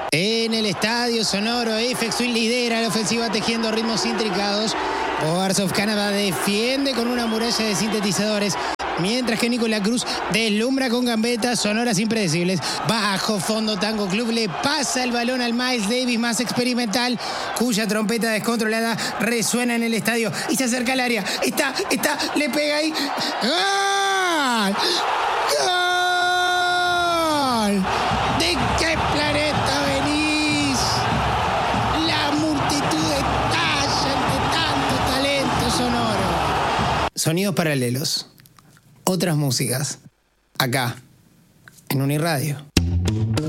En el estadio sonoro, Aphex Twin lidera la ofensiva tejiendo ritmos intricados. Boards of Canada defiende con una muralla de sintetizadores, mientras que Nicolás Cruz deslumbra con gambetas sonoras impredecibles. Bajo fondo, Tango Club le pasa el balón al Miles Davis más experimental, cuya trompeta descontrolada resuena en el estadio y se acerca al área. Está, le pega ahí. ¡Gol! ¡Gol! ¿De qué planeta venís? La multitud estalla ante tanto talento sonoro. Sonidos paralelos. Otras músicas. Acá, en Uniradio.